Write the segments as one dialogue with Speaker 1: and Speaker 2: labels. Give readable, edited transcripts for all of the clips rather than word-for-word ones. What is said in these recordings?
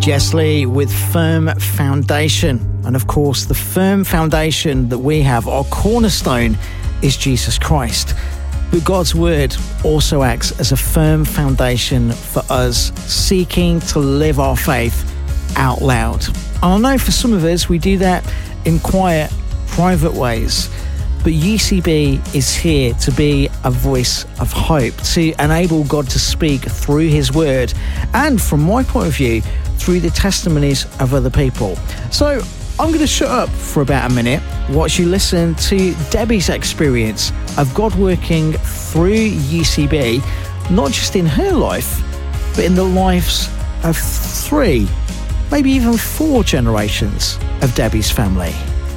Speaker 1: Jess Lee with Firm Foundation. And of course, the firm foundation that we have, our cornerstone, is Jesus Christ. But God's word also acts as a firm foundation for us seeking to live our faith out loud. And I know for some of us, we do that in quiet, private ways. But UCB is here to be a voice of hope, to enable God to speak through his word, and from my point of view, through the testimonies of other people. So I'm going to shut up for about a minute, watch you listen to Debbie's experience of God working through UCB, not just in her life, but in the lives of 3, maybe even 4 generations of Debbie's family.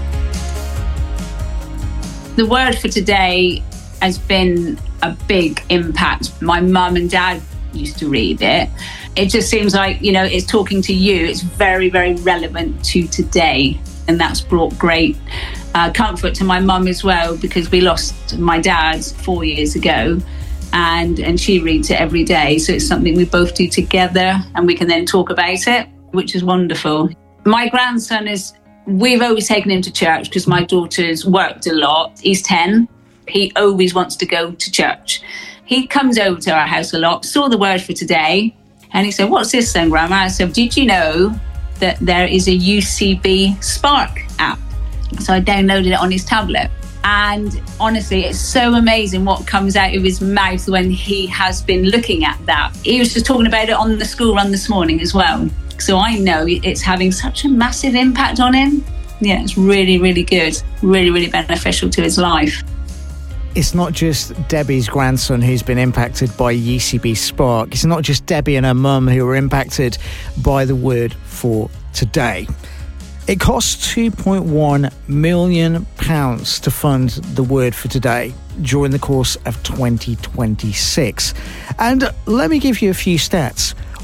Speaker 2: The word for today has been a big impact. My mum and dad used to read it. It just seems like, it's talking to you. It's very, very relevant to today. And that's brought great comfort to my mum as well, because we lost my dad 4 years ago, and she reads it every day. So it's something we both do together, and we can then talk about it, which is wonderful. My grandson we've always taken him to church because my daughter's worked a lot. He's 10. He always wants to go to church. He comes over to our house a lot, saw the word for today, and he said, "What's this then, Grandma?" I said, "Did you know that there is a UCB Spark app?" So I downloaded it on his tablet. And honestly, it's so amazing what comes out of his mouth when he has been looking at that. He was just talking about it on the school run this morning as well. So I know it's having such a massive impact on him. Yeah, it's really, really good. Really, really beneficial to his life.
Speaker 1: It's not just Debbie's grandson who's been impacted by UCB Spark. It's not just Debbie and her mum who are impacted by the word for today. It costs £2.1 million to fund the word for today during the course of 2026. And let me give you a few stats.